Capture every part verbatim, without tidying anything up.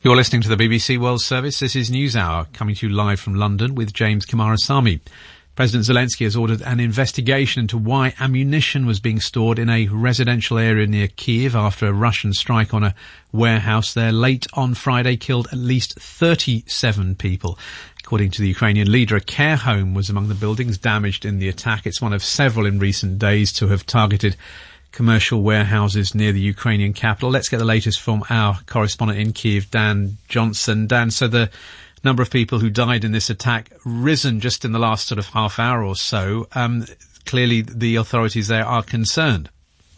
You're listening to the B B C World Service. This is NewsHour, coming to you live from London with James Kumarasamy. President Zelensky has ordered an investigation into why ammunition was being stored in a residential area near Kyiv after a Russian strike on a warehouse there late on Friday killed at least thirty-seven people. According to the Ukrainian leader, a care home was among the buildings damaged in the attack. It's one of several in recent days to have targeted commercial warehouses near the Ukrainian capital. Let's get the latest from our correspondent in Kyiv, Dan Johnson. Dan, so the number of people who died in this attack risen just in the last sort of half hour or so. Um, clearly the authorities there are concerned.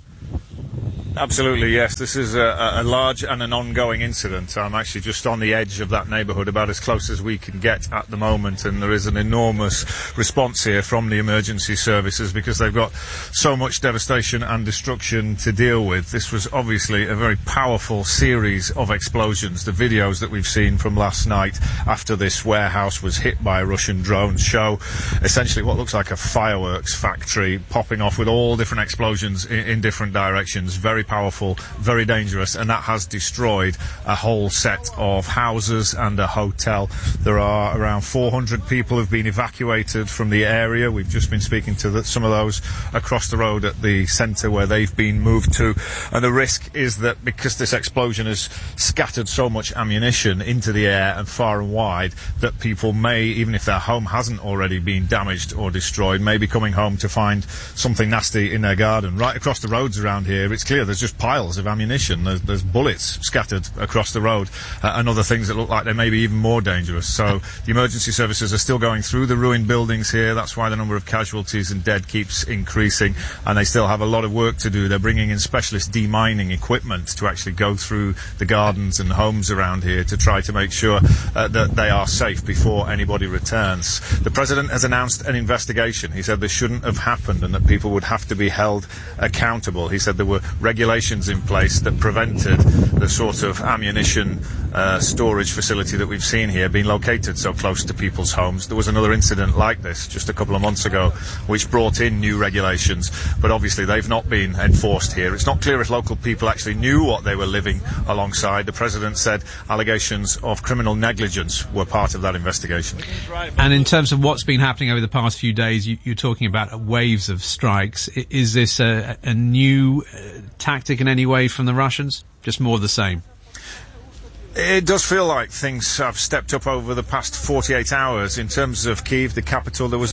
Absolutely, yes. This is a, a large and an ongoing incident. I'm actually just on the edge of that neighbourhood, about as close as we can get at the moment, and there is an enormous response here from the emergency services because they've got so much devastation and destruction to deal with. This was obviously a very powerful series of explosions. The videos that we've seen from last night after this warehouse was hit by a Russian drone show essentially what looks like a fireworks factory popping off with all different explosions in, in different directions. Very powerful, very dangerous, and that has destroyed a whole set of houses and a hotel. There are around four hundred people who've been evacuated from the area. We've just been speaking to the, some of those across the road at the centre where they've been moved to, and the risk is that because this explosion has scattered so much ammunition into the air and far and wide, that people may, even if their home hasn't already been damaged or destroyed, may be coming home to find something nasty in their garden. Right across the roads around here, it's clear there's just piles of ammunition. There's, there's bullets scattered across the road uh, and other things that look like they may be even more dangerous. So the emergency services are still going through the ruined buildings here. That's why the number of casualties and dead keeps increasing, and they still have a lot of work to do. They're bringing in specialist demining equipment to actually go through the gardens and homes around here to try to make sure uh, that they are safe before anybody returns. The President has announced an investigation. He said this shouldn't have happened and that people would have to be held accountable. He said there were regulations in place that prevented the sort of ammunition uh, storage facility that we've seen here being located so close to people's homes. There was another incident like this just a couple of months ago which brought in new regulations, but obviously they've not been enforced here. It's not clear if local people actually knew what they were living alongside. The President said allegations of criminal negligence were part of that investigation. And in terms of what's been happening over the past few days, you, you're talking about waves of strikes. Is this a, a new uh, tactic in any way from the Russians? Just more of the same? It does feel like things have stepped up over the past forty-eight hours. In terms of Kyiv, the capital, there was...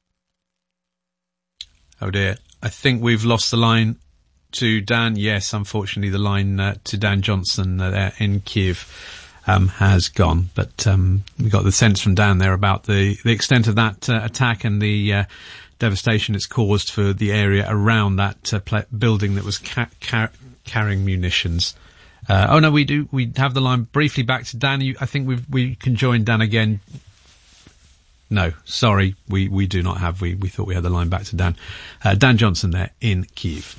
Oh dear. I think we've lost the line to Dan. Yes, unfortunately, the line uh, to Dan Johnson uh, there in Kyiv um, has gone. But um, we got the sense from Dan there about the, the extent of that uh, attack and the uh, devastation it's caused for the area around that uh, pl- building that was ca- ca- carrying munitions. Uh, oh no, we do. We have the line briefly back to Dan. You, I think we we can join Dan again. No, sorry, we, we do not have. We we thought we had the line back to Dan. Uh, Dan Johnson there in Kyiv.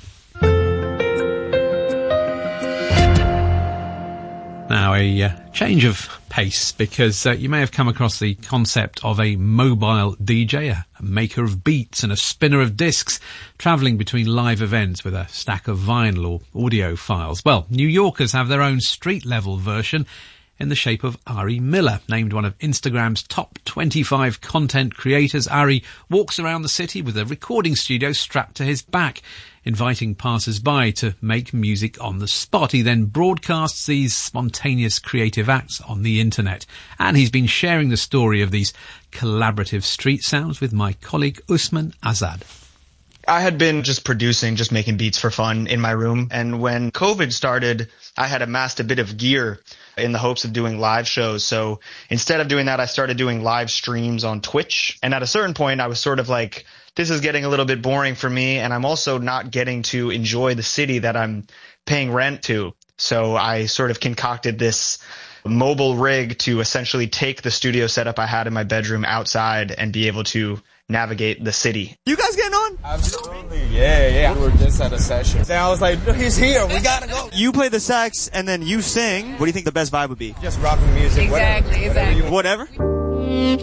Now a uh, change of pace, because uh, you may have come across the concept of a mobile D J, a maker of beats and a spinner of discs, travelling between live events with a stack of vinyl or audio files. Well, New Yorkers have their own street-level version in the shape of Ari Miller. Named one of Instagram's top twenty-five content creators, Ari walks around the city with a recording studio strapped to his back, inviting passers-by to make music on the spot. He then broadcasts these spontaneous creative acts on the internet. And he's been sharing the story of these collaborative street sounds with my colleague Usman Azad. I had been just producing, just making beats for fun in my room. And when COVID started, I had amassed a bit of gear in the hopes of doing live shows. So instead of doing that, I started doing live streams on Twitch. And at a certain point, I was sort of like, this is getting a little bit boring for me. And I'm also not getting to enjoy the city that I'm paying rent to. So I sort of concocted this mobile rig to essentially take the studio setup I had in my bedroom outside and be able to navigate the city. You guys getting on? Absolutely. Yeah, yeah. We were just at a session. Then I was like, he's here. We gotta go. You play the sax and then you sing. What do you think the best vibe would be? Just rocking music. Exactly, whatever. exactly. Whatever?